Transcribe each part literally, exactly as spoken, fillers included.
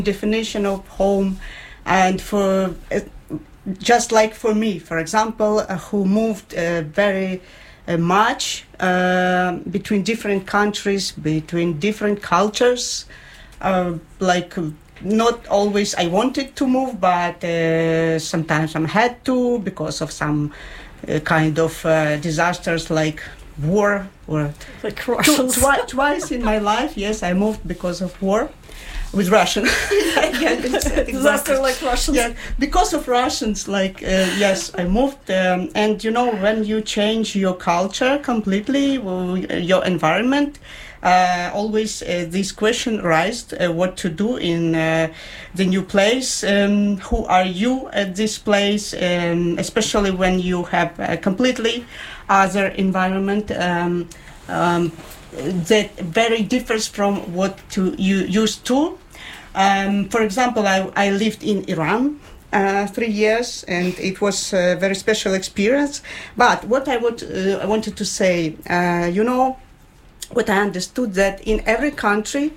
definition of home, and for uh, just like for me, for example, uh, who moved uh, very uh, much uh, between different countries, between different cultures, uh, like not always I wanted to move, but uh, sometimes I had to because of some uh, kind of uh, disasters like war or like two, twi- twice in my life. Yes, I moved because of war. With Russian, yeah, exactly. Disaster like Russians. Yeah, because of Russians, like uh, yes, I moved, um, and you know when you change your culture completely, well, your environment, uh, always uh, this question raised: uh, what to do in uh, the new place? Um, who are you at this place? Um, especially when you have a completely other environment. Um, um, that very differs from what to you used to. Um, for example, I, I lived in Iran uh, three years, and it was a very special experience. But what I would uh, I wanted to say, uh, you know, what I understood that in every country,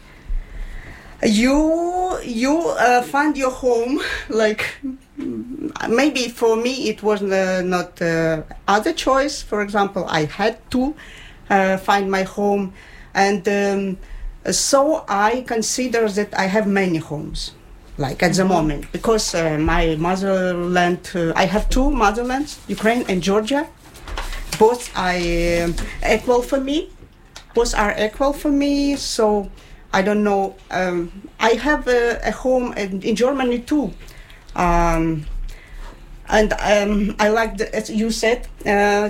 you you uh, find your home. Like maybe for me it was uh, not uh, other choice. For example, I had to. Uh, find my home, and um, so I consider that I have many homes, like at the moment, because uh, my motherland, uh, I have two motherlands, Ukraine and Georgia. Both are uh, equal for me. Both are equal for me. So I don't know. Um, I have a, a home in, in Germany too, um, and um, I like the, as you said. Uh,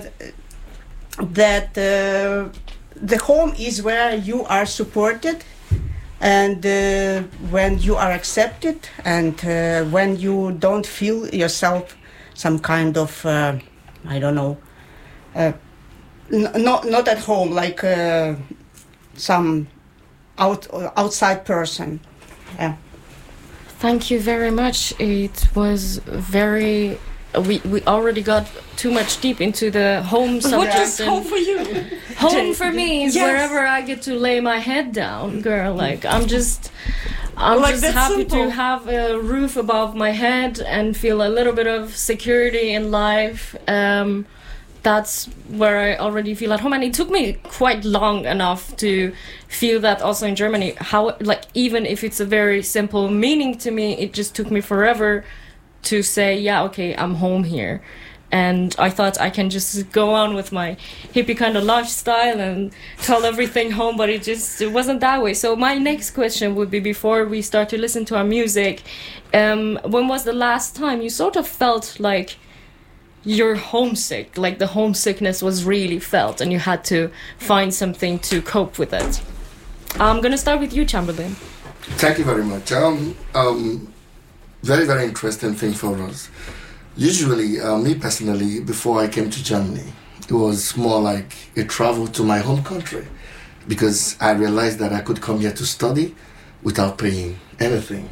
that uh, the home is where you are supported, and uh, when you are accepted, and uh, when you don't feel yourself some kind of uh, I don't know uh, n- not not at home, like uh, some out outside person. Yeah. Thank you very much. It was very We we already got too much deep into the home subject. What is home for you? Home for me is Yes. wherever I get to lay my head down, girl. Like I'm just, I'm Like just that happy simple. to have a roof above my head and feel a little bit of security in life. Um, that's where I already feel at home, and it took me quite long enough to feel that also in Germany. How like even if it's a very simple meaning to me, it just took me forever to say, yeah, okay, I'm home here. And I thought I can just go on with my hippie kind of lifestyle and call everything home, but it just it wasn't that way. So my next question would be, before we start to listen to our music, um, when was the last time you sort of felt like you're homesick, like the homesickness was really felt and you had to find something to cope with it? I'm going to start with you, Chamberlain. Thank you very much. Um, um, Very, very interesting thing for us. Usually, uh, me personally, before I came to Germany, it was more like a travel to my home country, because I realized that I could come here to study without paying anything.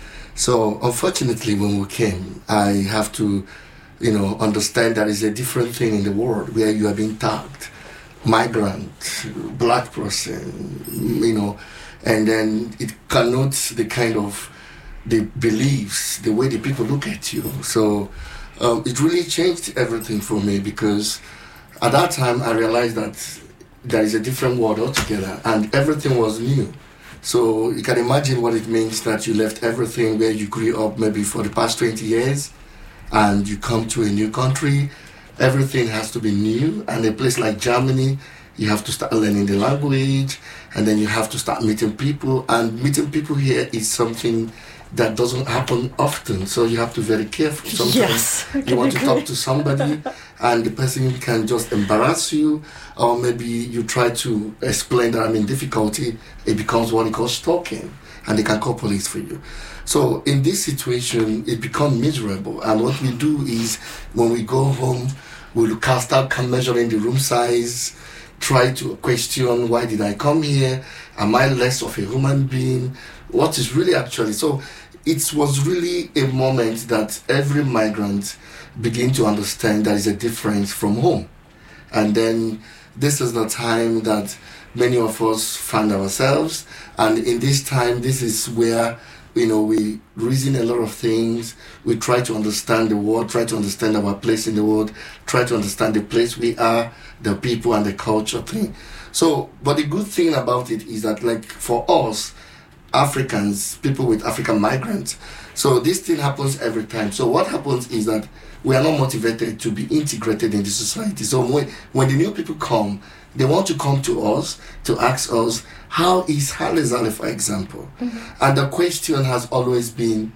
So, unfortunately, when we came, I have to, you know, understand that it's a different thing in the world where you are being tagged, migrant, black person, you know, and then it connotes the kind of the beliefs, the way the people look at you. So um, it really changed everything for me, because at that time I realized that there is a different world altogether and everything was new. So you can imagine what it means that you left everything where you grew up maybe for the past twenty years and you come to a new country. Everything has to be new, and a place like Germany, you have to start learning the language, and then you have to start meeting people, and meeting people here is something that doesn't happen often, so you have to be very careful. Sometimes Yes, I you can want agree. to talk to somebody and the person can just embarrass you, or maybe you try to explain that I'm in difficulty, it becomes what you call stalking, and they can call police for you. So in this situation, it becomes miserable, and what we do is when we go home, we'll start measuring the room size, try to question, why did I come here? Am I less of a human being? What is really actually? So it was really a moment that every migrant begin to understand there is a difference from home. And then this is the time that many of us find ourselves. And in this time, this is where You know, we reason a lot of things. We try to understand the world, try to understand our place in the world, try to understand the place we are, the people and the culture thing. So, but the good thing about it is that, like, for us, Africans, people with African migrants, so this thing happens every time. So what happens is that we are not motivated to be integrated in the society. So when, when the new people come, they want to come to us to ask us, how is Haile Zale, for example? Mm-hmm. And the question has always been,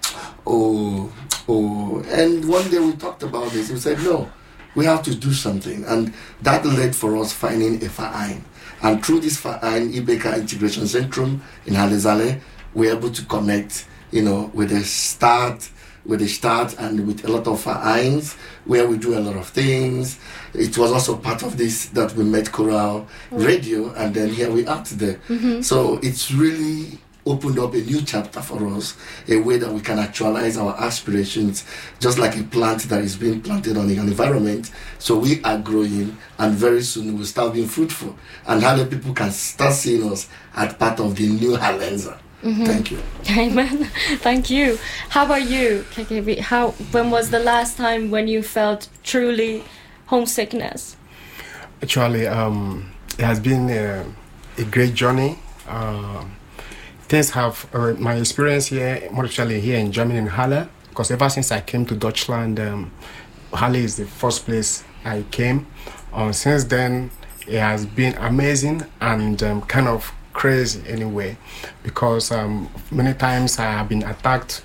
oh, oh. And one day we talked about this. We said, no, we have to do something. And that led for us finding a Fa'ain. And through this Fa'ain Ibeka Integration Centrum in Haile Zale, we're able to connect, you know, with the start, with the start and with a lot of Fa'ains, where we do a lot of things. It was also part of this that we met Coral Radio, and then here we are today. Mm-hmm. So it's really opened up a new chapter for us, a way that we can actualize our aspirations, just like a plant that is being planted on an environment. So we are growing, and very soon we'll start being fruitful. And Haile people can start seeing us as part of the new Halenza. Mm-hmm. Thank you. Amen. Thank you. How about you, K K B? How, when was the last time when you felt truly homesickness? Actually, um, it has been a, a great journey. Uh, things have, uh, my experience here, more especially here in Germany, in Halle, because ever since I came to Deutschland, um, Halle is the first place I came. Uh, since then, it has been amazing and um, kind of crazy anyway, because um, many times I have been attacked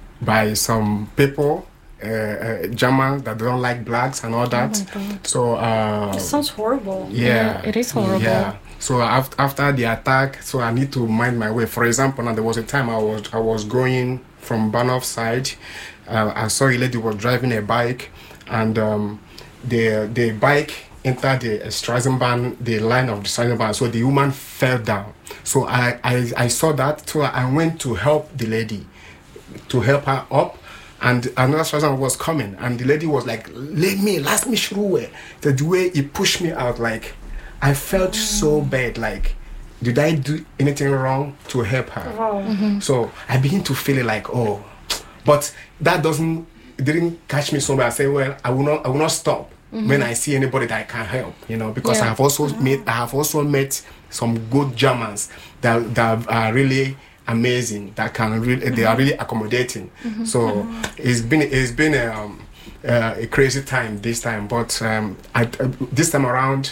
by some people, uh, uh, Germans that don't like blacks and all that. Oh so uh, it sounds horrible. Yeah, yeah, it is horrible. Yeah. So after after the attack, so I need to mind my way. For example, now there was a time I was I was going from Bahnhof side. Uh, I saw a lady was driving a bike, and um, the the bike entered the Straßenbahn, the line of the Straßenbahn, so the woman fell down. So I, I, I saw that, so I went to help the lady, to help her up, and another Straßenbahn was coming, and the lady was like, let me, let me through it. So the way he pushed me out, like, I felt so bad, like, did I do anything wrong to help her? Wow. Mm-hmm. So I begin to feel it like, oh, but that doesn't, it didn't catch me so bad. I say, well, I will not, I will not stop. Mm-hmm. When I see anybody that I can help, you know, because yeah. I have also mm-hmm. met I have also met some good Germans that that are really amazing, that can really mm-hmm. they are really accommodating. Mm-hmm. So mm-hmm. it's been it's been a, um, uh, a crazy time this time, but um, I, uh, this time around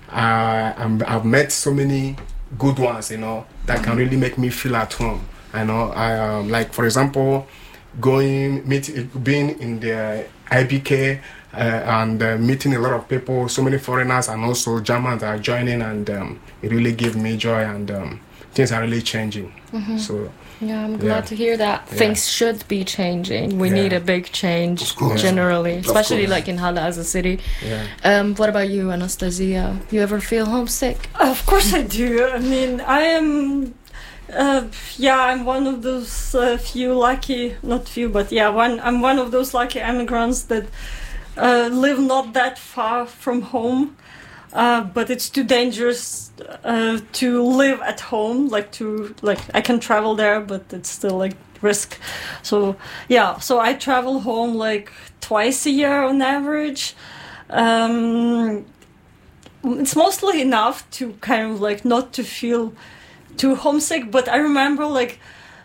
uh, I'm, I've met so many good ones, you know, that mm-hmm. can really make me feel at home. I know I um, like, for example, going meet being in the I B K. Uh, and uh, meeting a lot of people, so many foreigners and also Germans are joining, and um, it really gave me joy, and um, things are really changing. Mm-hmm. So yeah, I'm glad yeah. to hear that. Yeah. Things should be changing. We yeah. need a big change generally, especially like in Halle as a city. Yeah. Um, what about you, Anastasia? You ever feel homesick? Of course I do. I mean, I am... Uh, yeah, I'm one of those uh, few lucky, not few, but yeah, one. I'm one of those lucky immigrants that Uh, live not that far from home, uh, but it's too dangerous uh, to live at home. Like to like, I can travel there, but it's still like risk. So yeah, so I travel home like twice a year on average. Um, it's mostly enough to kind of like not to feel too homesick. But I remember like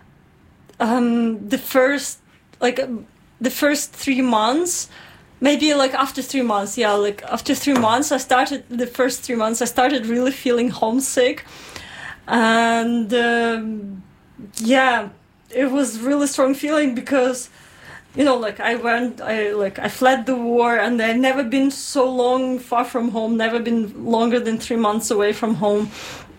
um, the first like the first three months. Maybe like after three months, yeah, like after three months, I started, the first three months, I started really feeling homesick. And um, yeah, it was really strong feeling because, you know, like I went, I like, I fled the war, and I've never been so long far from home, never been longer than three months away from home,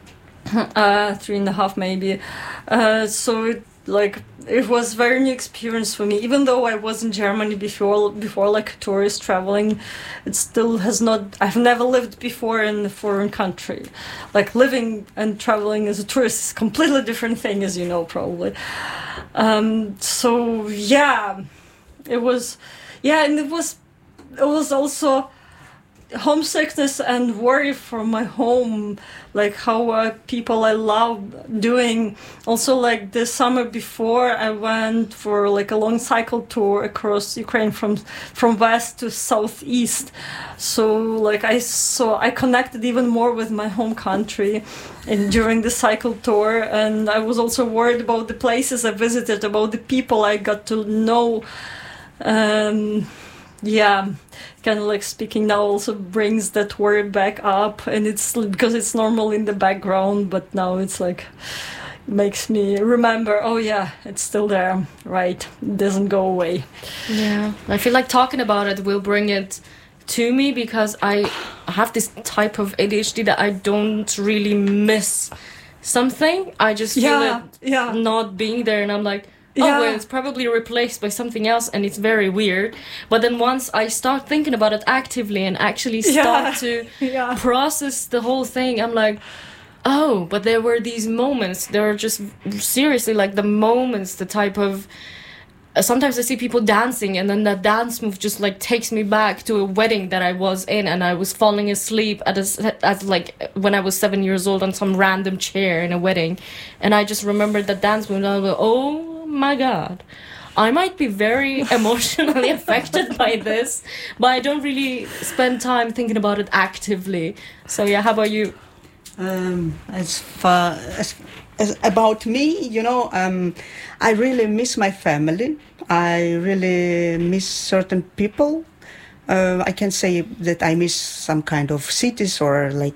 uh, three and a half maybe. Uh, so it, like, it was a very new experience for me. Even though I was in Germany before, before like a tourist traveling, it still has not, I've never lived before in a foreign country. Like living and traveling as a tourist is a completely different thing, as you know, probably. Um, so yeah, it was, yeah, and it was, it was also, homesickness and worry for my home, like how uh, people I love doing. Also, like the summer before, I went for like a long cycle tour across Ukraine from from west to southeast. So like I saw, I connected even more with my home country, and during the cycle tour, and I was also worried about the places I visited, about the people I got to know. Um, yeah, kind of like speaking now also brings that word back up, and it's because it's normal in the background, but now it's like makes me remember, oh yeah, it's still there, right? It doesn't go away. Yeah, I feel like talking about it will bring it to me, because I have this type of A D H D that I don't really miss something. I just feel Yeah, it yeah. not being there, and I'm like, oh, Yeah. well, it's probably replaced by something else, and it's very weird. But then once I start thinking about it actively and actually start Yeah. to Yeah. process the whole thing, I'm like, oh, but there were these moments. There are just seriously like the moments, the type of. Uh, sometimes I see people dancing, and then that dance move just like takes me back to a wedding that I was in, and I was falling asleep at a, at like when I was seven years old on some random chair in a wedding, and I just remembered that dance move, and I was like, oh my god, I might be very emotionally affected by this, but I don't really spend time thinking about it actively. So yeah, how about you? Um, as far as, as about me, you know, um, I really miss my family. I really miss certain people. Uh, I can say that I miss some kind of cities or like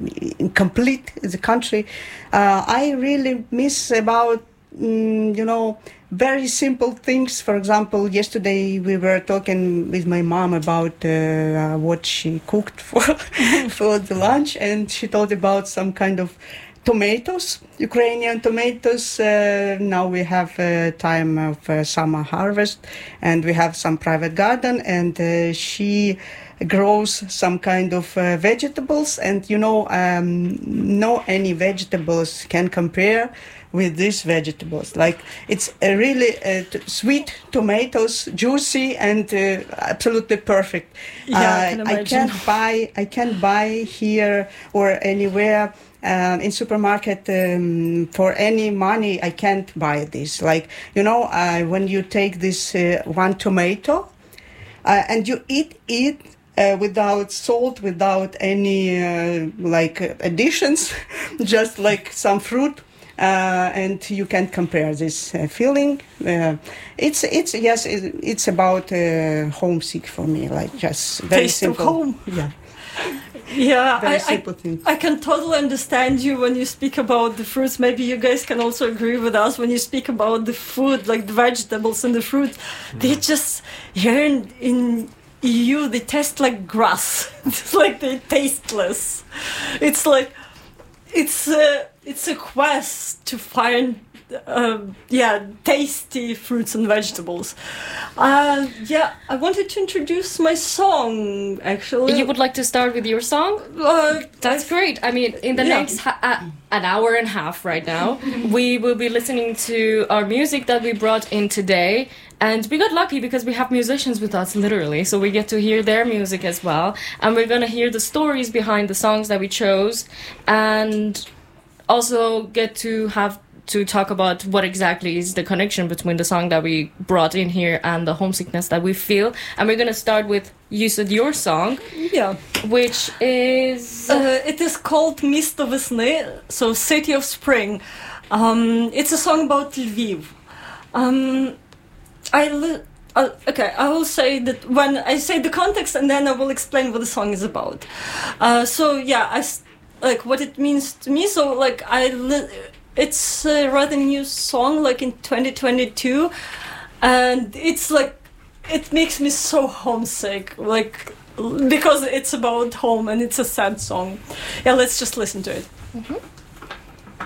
complete the country. Uh, I really miss about, mm, you know, very simple things. For example, yesterday we were talking with my mom about uh, what she cooked for for the lunch, and she told about some kind of tomatoes, Ukrainian tomatoes. Uh, now we have uh, time of uh, summer harvest, and we have some private garden, and uh, she grows some kind of uh, vegetables, and you know, um, no any vegetables can compare with these vegetables. Like it's a really uh, t- sweet tomatoes, juicy and uh, absolutely perfect. Yeah, I can uh, I imagine. can't buy. I can't buy here or anywhere. Um, in supermarket um, for any money. I can't buy this. Like, you know, uh, when you take this uh, one tomato uh, and you eat it uh, without salt, without any uh, like uh, additions, just like some fruit. Uh, and you can compare this uh, feeling. Uh, it's it's yes, it, it's about uh, homesick for me. Like just very Taste of simple. home. Yeah, Yeah, very I, simple I, thing. I can totally understand you when you speak about the fruits. Maybe you guys can also agree with us when you speak about the food, like the vegetables and the fruit. They just, here in, in E U, they taste like grass. It's like they're tasteless. It's like, it's a, it's a quest to find uh, yeah, tasty fruits and vegetables. Uh, yeah, I wanted to introduce my song, actually. You would like to start with your song? Uh, That's great. I mean, in the Yeah. next ha- uh, an hour and a half right now, we will be listening to our music that we brought in today. And we got lucky because we have musicians with us, literally. So we get to hear their music as well. And we're going to hear the stories behind the songs that we chose. And also get to have to talk about what exactly is the connection between the song that we brought in here and the homesickness that we feel. And we're going to start with, you said your song, yeah. which is... Uh, it is called Misto Vesny, so City of Spring. Um, it's a song about Lviv. Um, I li- uh, okay, I will say that when I say the context, and then I will explain what the song is about. Uh, so yeah, I s- like what it means to me. So like I, li- it's a rather new song, like in twenty twenty-two, and it's like it makes me so homesick, like because it's about home and it's a sad song. Yeah, let's just listen to it. Mhm.